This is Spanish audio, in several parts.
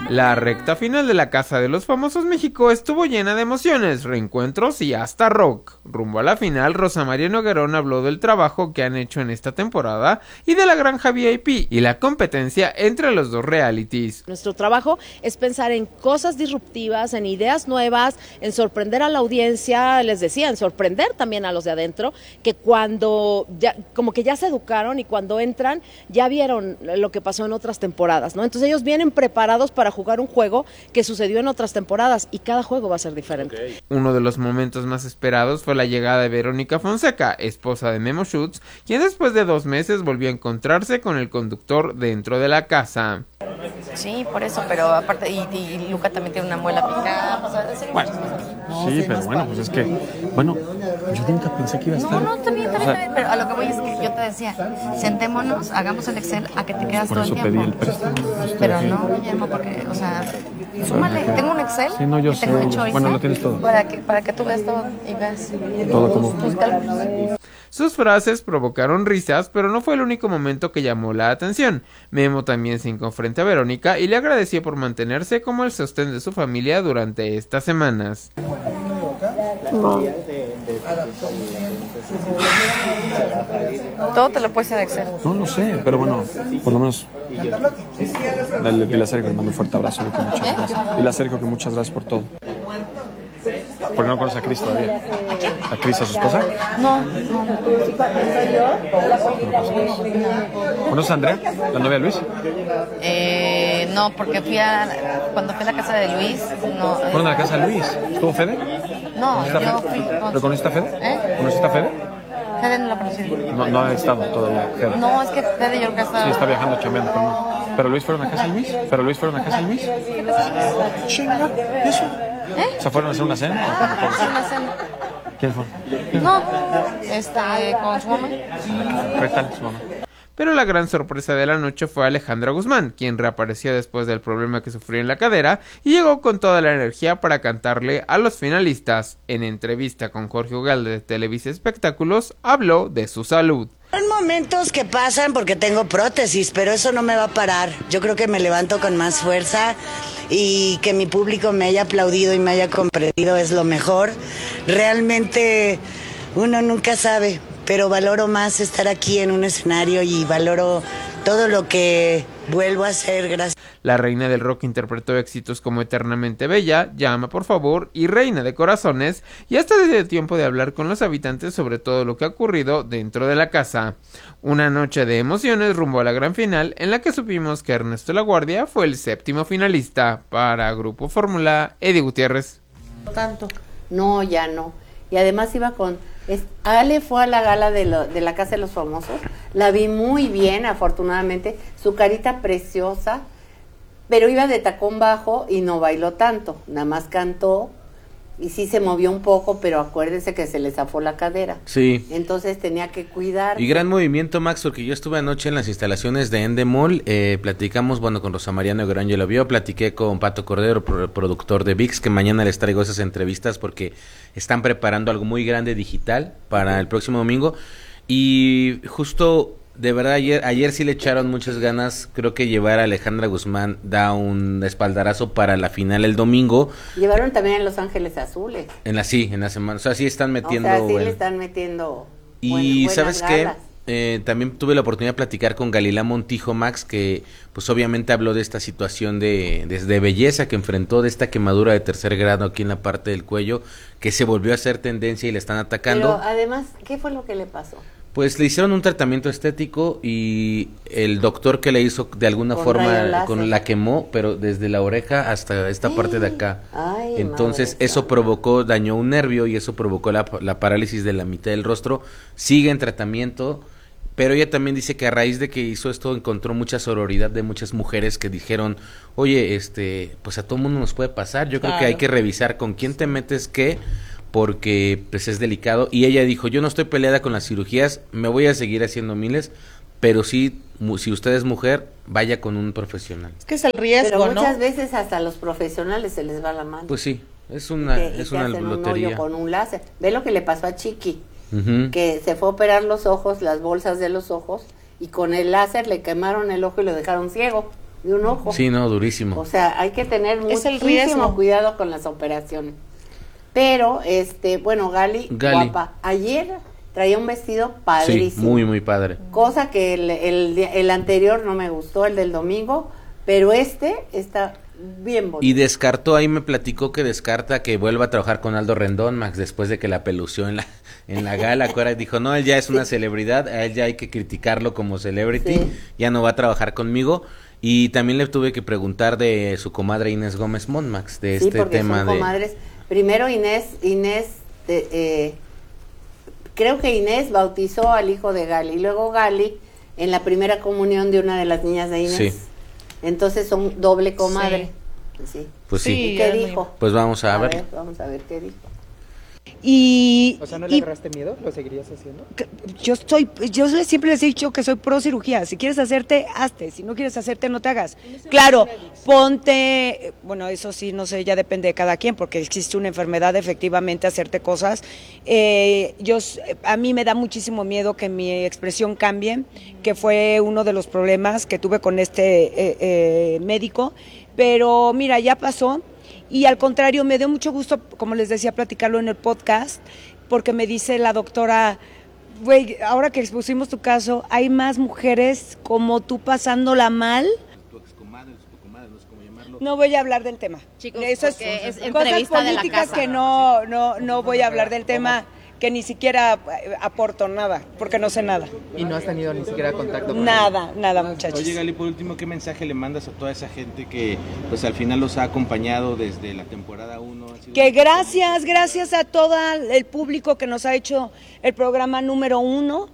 La recta final de La Casa de los Famosos México estuvo llena de emociones, reencuentros y hasta rock. Rumbo a la final, Rosa María Noguerón habló del trabajo que han hecho en esta temporada y de la granja VIP y la competencia entre los dos realities. Nuestro trabajo es pensar en cosas disruptivas, en ideas nuevas, en sorprender a la audiencia, les decía, en sorprender también a los de adentro, que cuando ya, como que ya se educaron y cuando entran ya vieron lo que pasó en otras temporadas, ¿no? Entonces ellos vienen preparados para jugar un juego que sucedió en otras temporadas y cada juego va a ser diferente. Okay. Uno de los momentos más esperados fue la llegada de Verónica Fonseca, esposa de Memo Schutz, quien después de 2 meses volvió a encontrarse con el conductor dentro de la casa. Sí, por eso, pero aparte, y Luca también tiene una muela picada. O sea, bueno, sí, pero bueno, pues es que, bueno, yo nunca pensé que iba a estar. No, también, pero a lo que voy es que yo te decía, sentémonos, hagamos el Excel a que te quedas todo el tiempo. Por eso pedí el préstamo. Pero no, Guillermo, porque, o sea, súmale, tengo un Excel. Sí, no, yo sé. Bueno, lo tienes todo. Para que tú veas todo y veas todo como tus cálculos. Sus frases provocaron risas, pero no fue el único momento que llamó la atención. Memo también se hincó frente a Verónica y le agradeció por mantenerse como el sostén de su familia durante estas semanas. No. Todo te lo puedes hacer Excel. No lo sé, pero bueno, por lo menos dile a Sergio que le mando un fuerte abrazo. Muchas gracias. Dile a Sergio que muchas gracias por todo. Porque no conoces a Cris todavía. ¿A Cris, a su esposa? No. ¿Conoces a Andrea, la novia de Luis? No, porque cuando fui a la casa de Luis, no. ¿Fueron a la casa de Luis? ¿Estuvo Fede? No, yo fui. ¿Pero conociste a Fede? ¿Conociste a Fede? Fede no la conocí. No ha estado todavía, Fede. No, es que Fede yo creo que está... Sí, está viajando, chambeando con uno. ¿Pero Luis fueron a casa de Luis? Chinga, ¿eso? ¿O sea, fueron a hacer una cena? Una cena. ¿Quién fue? No, con su mamá. ¿Qué tal su mamá? Pero la gran sorpresa de la noche fue Alejandra Guzmán, quien reapareció después del problema que sufrió en la cadera y llegó con toda la energía para cantarle a los finalistas. En entrevista con Jorge Ugalde de Televisa Espectáculos, habló de su salud. Son momentos que pasan porque tengo prótesis, pero eso no me va a parar. Yo creo que me levanto con más fuerza y que mi público me haya aplaudido y me haya comprendido es lo mejor. Realmente uno nunca sabe, pero valoro más estar aquí en un escenario y valoro todo lo que vuelvo a hacer. Gracias. La reina del rock interpretó éxitos como Eternamente Bella, Llama por favor y Reina de Corazones, y hasta le dio tiempo de hablar con los habitantes sobre todo lo que ha ocurrido dentro de la casa. Una noche de emociones rumbo a la gran final, en la que supimos que Ernesto Laguardia fue el 7º finalista. Para Grupo Fórmula, Eddie Gutiérrez. Tanto. No, ya no. Y además iba con... Ale fue a la gala de la Casa de los Famosos. La vi muy bien, afortunadamente. Su carita preciosa. Pero iba de tacón bajo y no bailó tanto. Nada más cantó. Y sí se movió un poco, pero acuérdense que se le zafó la cadera. Sí. Entonces tenía que cuidar. Y gran movimiento, Max, porque yo estuve anoche en las instalaciones de Endemol, platicamos, bueno, con Rosa María Noguerón, yo lo vio, platiqué con Pato Cordero, productor de ViX, que mañana les traigo esas entrevistas porque están preparando algo muy grande digital para el próximo domingo. Y justo... De verdad, ayer sí le echaron muchas ganas. Creo que llevar a Alejandra Guzmán da un espaldarazo para la final el domingo. Llevaron también a Los Ángeles Azules. En la semana. O sea, sí están metiendo... O sea, sí le están metiendo... Y ¿sabes qué? También tuve la oportunidad de platicar con Galilea Montijo, Max, que pues obviamente habló de esta situación de belleza que enfrentó, de esta quemadura de 3er grado aquí en la parte del cuello, que se volvió a hacer tendencia y le están atacando. Pero además, ¿qué fue lo que le pasó? Pues le hicieron un tratamiento estético y el doctor que le hizo de alguna forma la quemó, pero desde la oreja hasta esta parte de acá. Ay, entonces eso dañó un nervio y eso provocó la parálisis de la mitad del rostro. Sigue en tratamiento, pero ella también dice que a raíz de que hizo esto encontró mucha sororidad de muchas mujeres que dijeron, oye, pues a todo mundo nos puede pasar, yo creo que hay que revisar con quién te metes porque pues es delicado, y ella dijo, yo no estoy peleada con las cirugías, me voy a seguir haciendo miles, pero sí, si usted es mujer, vaya con un profesional. Es que es el riesgo, pero muchas veces hasta a los profesionales se les va la mano. Pues sí, es una lotería. Un hoyo con un láser. Ve lo que le pasó a Chiqui, que se fue a operar los ojos, las bolsas de los ojos, y con el láser le quemaron el ojo y lo dejaron ciego. de un ojo. Sí, no, durísimo. O sea, hay que tener Es el muchísimo riesgo. cuidado con las operaciones. Pero, bueno, Gali, guapa. Ayer traía un vestido padrísimo. Sí, muy, muy padre. Cosa que el anterior no me gustó, el del domingo, pero está bien bonito. Y descartó, ahí me platicó que descarta que vuelva a trabajar con Aldo Rendón, Max, después de que la pelució en la gala. Ahora dijo, no, él ya es una celebridad, a él ya hay que criticarlo como celebrity, ya no va a trabajar conmigo. Y también le tuve que preguntar de su comadre Inés Gómez Mont, Max, de este tema son comadres. Primero Inés, creo que Inés bautizó al hijo de Gali, y luego Gali en la primera comunión de una de las niñas de Inés. Sí. Entonces son doble comadre. Sí. Pues sí. ¿Y qué dijo? Pues vamos a ver. Vamos a ver qué dijo. Y, o sea, ¿no le agarraste miedo? ¿Lo seguirías haciendo? Yo siempre les he dicho que soy pro cirugía. Si quieres hacerte, hazte. Si no quieres hacerte, no te hagas. Claro, ponte, bueno, eso sí, no sé, ya depende de cada quien, porque existe una enfermedad, efectivamente, hacerte cosas. A mí me da muchísimo miedo que mi expresión cambie, que fue uno de los problemas que tuve con este médico. Pero mira, ya pasó. Y al contrario, me dio mucho gusto, como les decía, platicarlo en el podcast, porque me dice la doctora, güey, ahora que expusimos tu caso, hay más mujeres como tú pasándola mal. Tu excomadre, tu comadre, no sé cómo llamarlo. No voy a hablar del tema. Chicos, eso es cosas políticas de la casa. Que no voy a hablar del tema, que ni siquiera aporto nada, porque no sé nada. ¿Y no has tenido ni siquiera contacto con Nada, muchachos. Oye, Gali, por último, ¿qué mensaje le mandas a toda esa gente que pues al final los ha acompañado desde la temporada 1? Que gracias a todo el público que nos ha hecho el programa número 1.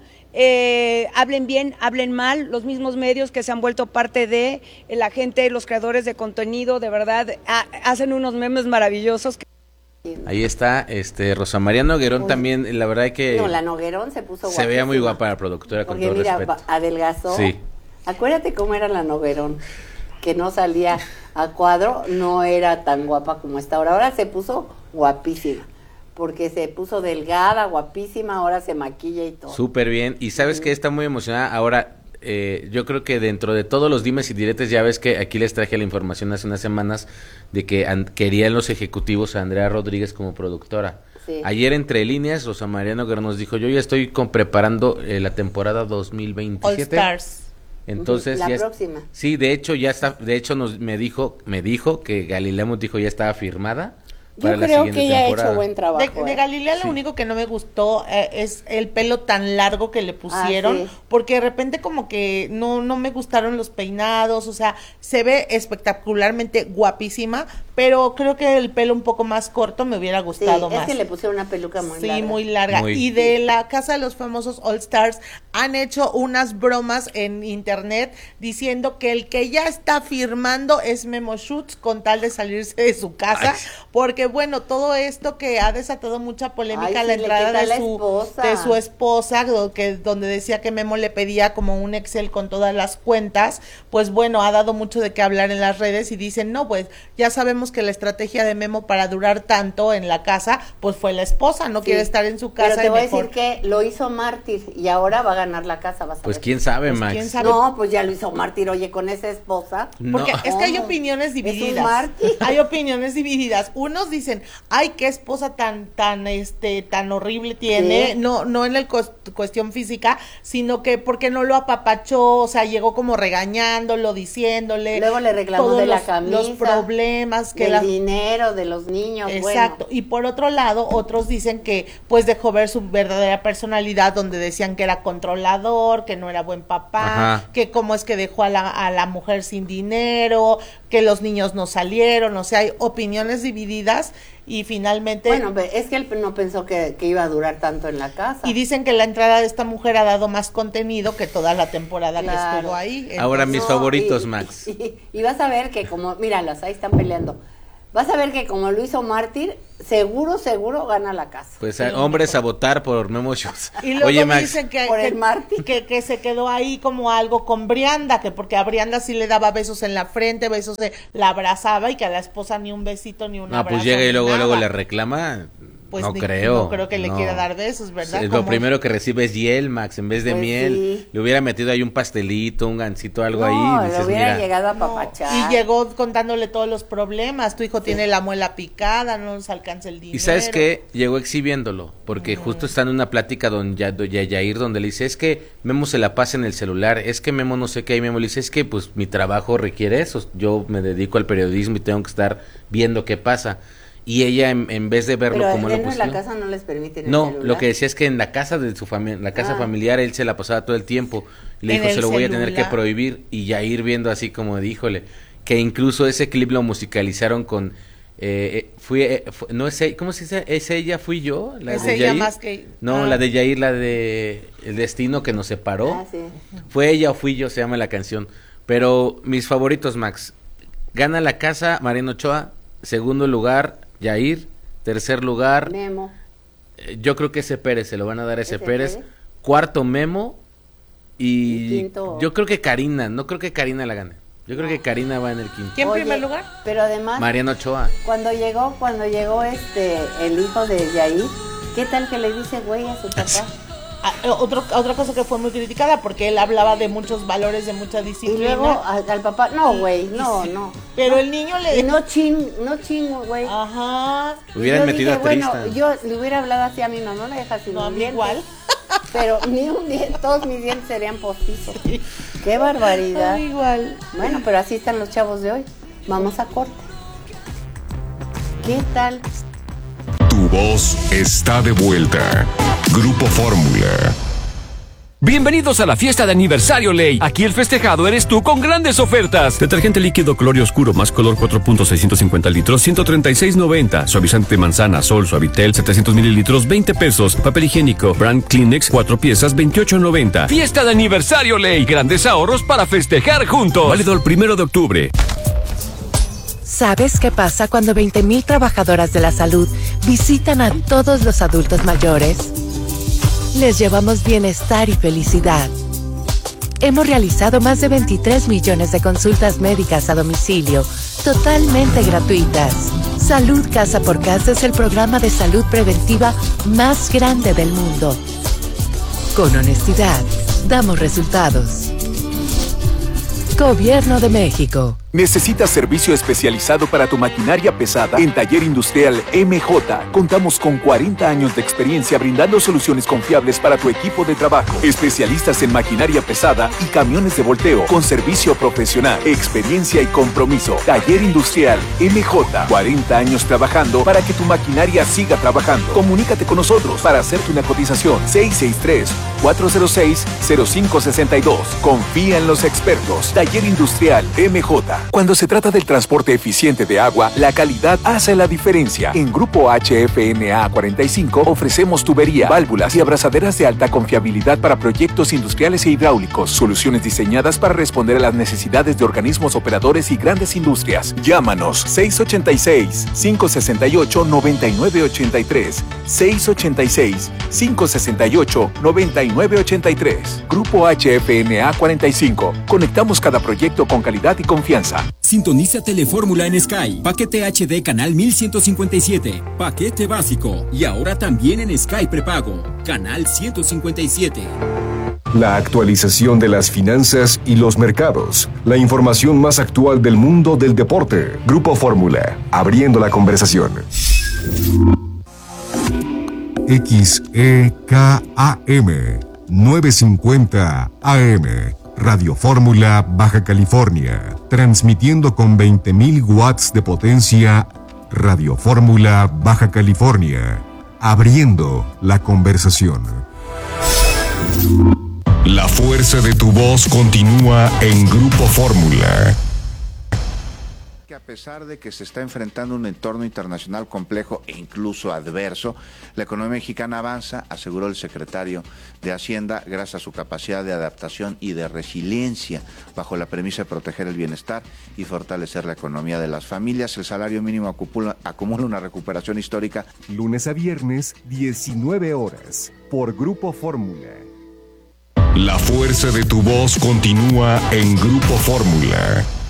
Hablen bien, hablen mal, los mismos medios que se han vuelto parte de la gente, los creadores de contenido, de verdad, hacen unos memes maravillosos. Ahí está, Rosa María Noguerón también, la verdad que... No, la Noguerón se puso guapísima. Se veía muy guapa la productora, con porque todo mira, respeto. adelgazó. Sí. Acuérdate cómo era la Noguerón, que no salía a cuadro, no era tan guapa como está ahora. Ahora se puso guapísima, porque se puso delgada, guapísima, ahora se maquilla y todo. Súper bien, y sabes que está muy emocionada ahora. Yo creo que dentro de todos los dimes y diretes, ya ves que aquí les traje la información hace unas semanas de que querían los ejecutivos a Andrea Rodríguez como productora. Sí. Ayer, entre líneas, Rosa María Noguerón nos dijo, yo ya estoy preparando la temporada 2027. All Stars. Entonces, la próxima. Sí, de hecho ya está, me dijo que Galilea Montijo ya estaba firmada. Yo creo que ella ha hecho buen trabajo. De Galilea lo único que no me gustó es el pelo tan largo que le pusieron, sí. porque de repente como que no me gustaron los peinados, o sea, se ve espectacularmente guapísima, pero creo que el pelo un poco más corto me hubiera gustado más. Es que le pusieron una peluca muy larga. Sí, muy larga. Y de la Casa de los Famosos All Stars han hecho unas bromas en internet diciendo que el que ya está firmando es Memo Schutz con tal de salirse de su casa, porque bueno, todo esto que ha desatado mucha polémica, la entrada de su esposa, donde decía que Memo le pedía como un Excel con todas las cuentas, pues bueno, ha dado mucho de qué hablar en las redes y dicen, no, pues ya sabemos que la estrategia de Memo para durar tanto en la casa, pues fue la esposa, no quiere estar en su casa. Pero te voy a decir que lo hizo mártir y ahora va a ganar la casa, vas a pues ver. quién sabe, Pues, Max. ¿quién sabe? No, pues ya lo hizo mártir, oye, con esa esposa. Porque No. es que hay opiniones divididas. Es un mártir. Hay opiniones divididas. Unos dicen, ay, qué esposa tan horrible tiene, Sí. no en el cuestión física, sino que porque no lo apapachó, o sea, llegó como regañándolo, diciéndole. Luego le reclamó todos de la camisa, los problemas que del dinero, de los niños. Exacto, y por otro lado, otros dicen que pues dejó ver su verdadera personalidad, donde decían que era controlador, que no era buen papá, Ajá. que cómo es que dejó a la mujer sin dinero, que los niños no salieron, o sea, hay opiniones divididas y finalmente... Bueno, es que él no pensó que iba a durar tanto en la casa. Y dicen que la entrada de esta mujer ha dado más contenido que toda la temporada que estuvo ahí. Ahora mis favoritos, Max. Y vas a ver que como, míralos, ahí están peleando. Vas a ver que como lo hizo mártir, seguro gana la casa. Pues hombres a votar por Memo Schutz. Y luego Oye, Max, dicen por el mártir. que se quedó ahí como algo con Brianda, que porque a Brianda sí le daba besos en la frente, la abrazaba, y que a la esposa ni un besito ni un abrazo. pues llega y ni luego nada. le reclama. pues no creo que le quiera dar besos, ¿verdad? Sí, lo primero que recibe es hiel, Max, en vez de miel. Sí. Le hubiera metido ahí un pastelito, un gansito, algo ahí. No, le hubiera llegado a papachar. Y llegó contándole todos los problemas. Tu hijo tiene la muela picada, no nos alcanza el dinero. Y ¿sabes qué? Llegó exhibiéndolo, porque justo está en una plática Yair, donde le dice, es que Memo se la pasa en el celular, es que Memo no sé qué, y Memo le dice, es que pues mi trabajo requiere eso, yo me dedico al periodismo y tengo que estar viendo qué pasa. Y ella en vez de verlo como lo en la casa no les permiten el celular. Lo que decía es que en la casa de su familia, la casa familiar, él se la pasaba todo el tiempo. Y le dijo, se lo voy a tener que prohibir. Y ya ir viendo así como híjole, que incluso ese clip lo musicalizaron con no es ¿cómo se dice? ¿Es ella, fui yo? ¿La es de ella Yair? más que No, la de Yair, la de El destino que nos separó. Sí. Fue ella o fui yo, se llama la canción. Pero mis favoritos, Max. Gana la casa Mariano Ochoa, segundo lugar Yair, tercer lugar Memo. Yo creo que ese Pérez, se lo van a dar a ese Pérez. Cuarto Memo y quinto. Yo creo que Karina, no creo que Karina la gane. Yo creo que Karina va en el quinto. ¿Quién en primer lugar? Pero además Mariano Ochoa. Cuando llegó el hijo de Yair, ¿qué tal que le dice güey a su papá? Otra cosa que fue muy criticada porque él hablaba de muchos valores, de mucha disciplina. Y luego al papá, no güey, no. Pero el niño le no chingo, güey. Ajá. Hubieran metido a Tristan. Bueno, yo le hubiera hablado así a mi mamá, no le dejas sin un diente. Igual. Pero ni un diente, todos mis dientes serían postizos. Qué barbaridad. Igual. Bueno, pero así están los chavos de hoy. Vamos a corte. ¿Qué tal? Tu voz está de vuelta. Grupo Fórmula. Bienvenidos a la fiesta de aniversario Ley. Aquí el festejado eres tú con grandes ofertas. Detergente líquido Clori Oscuro más color 4.650 litros, 136.90. Suavizante manzana Sol Suavitel 700 mililitros, 20 pesos. Papel higiénico Brand Kleenex 4 piezas, 28.90. Fiesta de aniversario Ley. Grandes ahorros para festejar juntos. Válido el 1 de octubre. ¿Sabes qué pasa cuando 20,000 trabajadoras de la salud visitan a todos los adultos mayores? Les llevamos bienestar y felicidad. Hemos realizado más de 23 millones de consultas médicas a domicilio, totalmente gratuitas. Salud Casa por Casa es el programa de salud preventiva más grande del mundo. Con honestidad, damos resultados. Gobierno de México. ¿Necesitas servicio especializado para tu maquinaria pesada? En Taller Industrial MJ contamos con 40 años de experiencia brindando soluciones confiables para tu equipo de trabajo. Especialistas en maquinaria pesada y camiones de volteo con servicio profesional, experiencia y compromiso. Taller Industrial MJ, 40 años trabajando para que tu maquinaria siga trabajando. Comunícate con nosotros para hacerte una cotización. 663-406-0562. Confía en los expertos. Taller Industrial MJ. Cuando se trata del transporte eficiente de agua, la calidad hace la diferencia. En Grupo HFNA 45 ofrecemos tubería, válvulas y abrazaderas de alta confiabilidad para proyectos industriales e hidráulicos. Soluciones diseñadas para responder a las necesidades de organismos operadores y grandes industrias. Llámanos 686-568-9983. 686-568-9983. Grupo HFNA 45. Conectamos cada proyecto con calidad y confianza. Sintoniza Telefórmula en Sky. Paquete HD canal 1157. Paquete básico. Y ahora también en Sky prepago. Canal 157. La actualización de las finanzas y los mercados. La información más actual del mundo del deporte. Grupo Fórmula. Abriendo la conversación. XEKAM 950 AM. Radio Fórmula, Baja California, transmitiendo con 20,000 watts de potencia. Radio Fórmula, Baja California, abriendo la conversación. La fuerza de tu voz continúa en Grupo Fórmula. A pesar de que se está enfrentando un entorno internacional complejo e incluso adverso, la economía mexicana avanza, aseguró el secretario de Hacienda, gracias a su capacidad de adaptación y de resiliencia, bajo la premisa de proteger el bienestar y fortalecer la economía de las familias. El salario mínimo acumula una recuperación histórica. Lunes a viernes, 19 horas, por Grupo Fórmula. La fuerza de tu voz continúa en Grupo Fórmula.